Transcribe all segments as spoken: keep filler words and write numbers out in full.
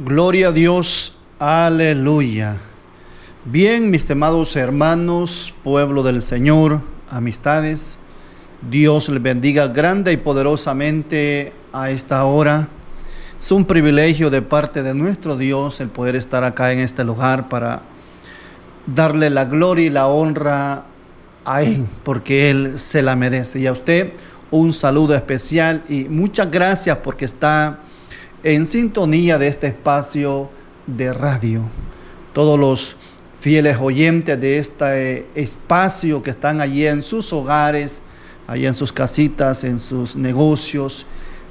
Gloria a Dios, aleluya. Bien, mis estimados hermanos, pueblo del Señor, amistades, Dios les bendiga grande y poderosamente a esta hora. Es un privilegio de parte de nuestro Dios el poder estar acá en este lugar para darle la gloria y la honra a Él, porque Él se la merece. Y a usted un saludo especial y muchas gracias porque está en sintonía de este espacio de radio. Todos los fieles oyentes de este espacio que están allí en sus hogares, allí en sus casitas, en sus negocios,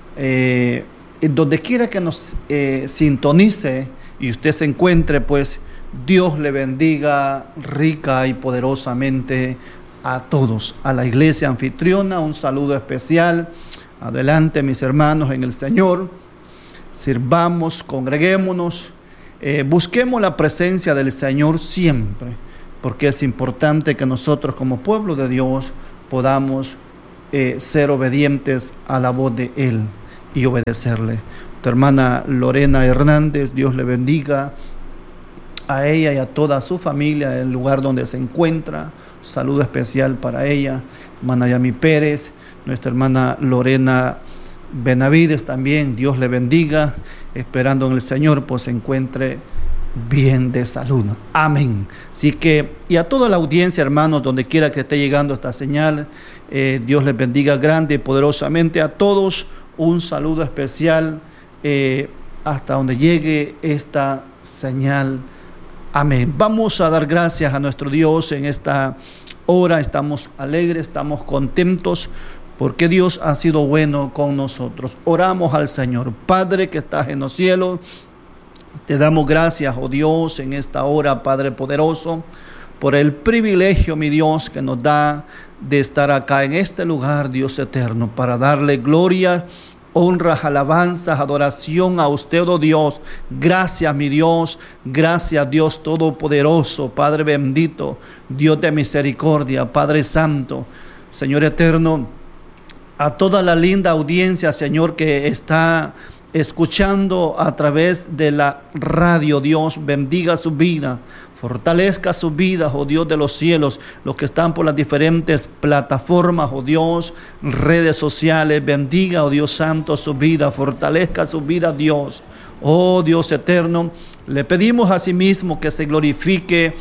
eh, en donde quiera que nos eh, sintonice y usted se encuentre, pues Dios le bendiga rica y poderosamente a todos. A la iglesia anfitriona un saludo especial. Adelante, mis hermanos en el Señor. Sirvamos, congreguémonos, eh, busquemos la presencia del Señor siempre, porque es importante que nosotros como pueblo de Dios podamos eh, ser obedientes a la voz de Él y obedecerle. Tu hermana Lorena Hernández, Dios le bendiga a ella y a toda su familia en el lugar donde se encuentra. Saludo especial para ella. Hermana Yami Pérez, nuestra hermana Lorena Benavides también, Dios le bendiga, esperando en el Señor pues se encuentre bien de salud. Amén. Así que, y a toda la audiencia, hermanos, donde quiera que esté llegando esta señal, eh, Dios les bendiga grande y poderosamente a todos. Un saludo especial eh, hasta donde llegue esta señal. Amén. Vamos a dar gracias a nuestro Dios en esta hora. Estamos alegres, estamos contentos, porque Dios ha sido bueno con nosotros. Oramos al Señor. Padre que estás en los cielos, te damos gracias, oh Dios, en esta hora, Padre poderoso, por el privilegio, mi Dios, que nos da de estar acá en este lugar, Dios eterno, para darle gloria, honras, alabanzas, adoración a usted, oh Dios. Gracias, mi Dios. Gracias, Dios todopoderoso, Padre bendito, Dios de misericordia, Padre santo, Señor eterno. A toda la linda audiencia, Señor, que está escuchando a través de la radio, Dios, bendiga su vida, fortalezca su vida, oh Dios de los cielos, los que están por las diferentes plataformas, oh Dios, redes sociales, bendiga, oh Dios santo, su vida, fortalezca su vida, Dios, oh Dios eterno. Le pedimos a sí mismo que se glorifique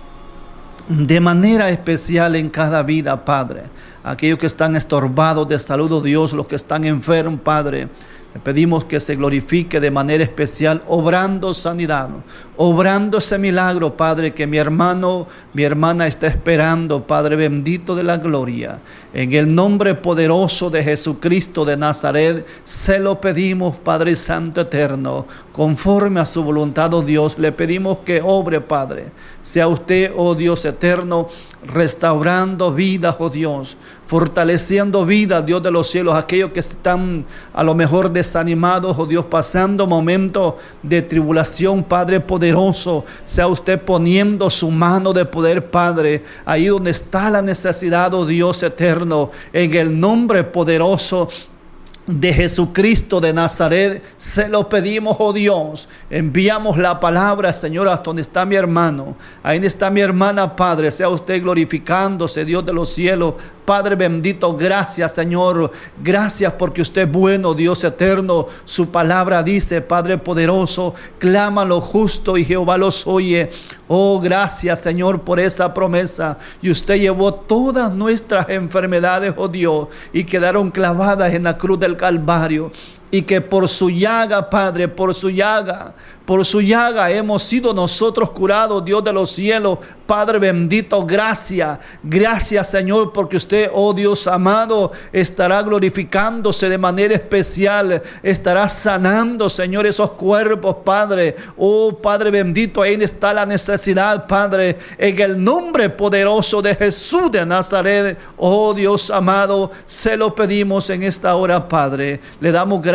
de manera especial en cada vida, Padre. Aquellos que están estorbados de salud, oh Dios, los que están enfermos, Padre, le pedimos que se glorifique de manera especial, obrando sanidad, obrando ese milagro, Padre, que mi hermano, mi hermana está esperando, Padre bendito de la gloria. En el nombre poderoso de Jesucristo de Nazaret, se lo pedimos, Padre Santo eterno, conforme a su voluntad, oh Dios, le pedimos que obre, Padre. Sea usted, oh Dios eterno, restaurando vidas, oh Dios, fortaleciendo vidas, Dios de los cielos, aquellos que están a lo mejor desanimados, oh Dios, pasando momentos de tribulación, Padre poderoso, sea usted poniendo su mano de poder, Padre, ahí donde está la necesidad, oh Dios eterno, en el nombre poderoso de Jesucristo de Nazaret, se lo pedimos, oh Dios. Enviamos la palabra, Señor, hasta donde está mi hermano, ahí está mi hermana, Padre, sea usted glorificándose, Dios de los cielos, Padre bendito. Gracias, Señor, gracias porque usted es bueno, Dios eterno. Su palabra dice, Padre poderoso, clama lo justo y Jehová los oye. Oh, gracias, Señor, por esa promesa. Y usted llevó todas nuestras enfermedades, oh Dios, y quedaron clavadas en la cruz del Calvario. Y que por su llaga, Padre, por su llaga, por su llaga hemos sido nosotros curados, Dios de los cielos. Padre bendito, gracias, gracias, Señor, porque usted, oh Dios amado, estará glorificándose de manera especial, estará sanando, Señor, esos cuerpos, Padre. Oh Padre bendito, ahí está la necesidad, Padre, en el nombre poderoso de Jesús de Nazaret. Oh Dios amado, se lo pedimos en esta hora, Padre. Le damos gracias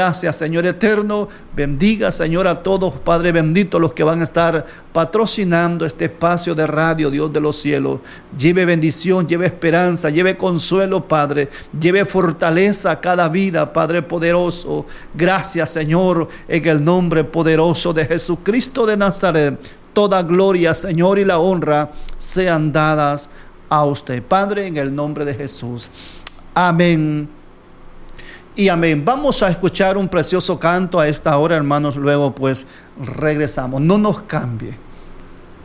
Gracias, Señor eterno. Bendiga, Señor, a todos, Padre bendito, los que van a estar patrocinando este espacio de radio, Dios de los cielos. Lleve bendición, lleve esperanza, lleve consuelo, Padre. Lleve fortaleza a cada vida, Padre poderoso. Gracias, Señor, en el nombre poderoso de Jesucristo de Nazaret. Toda gloria, Señor, y la honra sean dadas a usted, Padre, en el nombre de Jesús. Amén y amén. Vamos a escuchar un precioso canto a esta hora, hermanos. Luego pues regresamos. No nos cambie.